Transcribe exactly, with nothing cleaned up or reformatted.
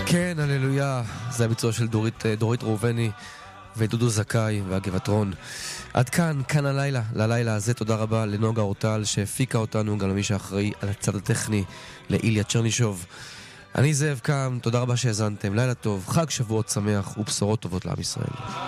כן, הללויה. זה הביצוע של דורית, דורית ראובני ודודו זכאי והגבעתרון. עד כאן, כאן הלילה, ללילה הזה. תודה רבה לנוגה אורטל שהפיקה אותנו, גם למי שאחראי על הצד הטכני, לאיליה צ'רנישוב. אני זאב קם, תודה רבה שהזנתם, לילה טוב, חג שבועות שמח ובשורות טובות לעם ישראל.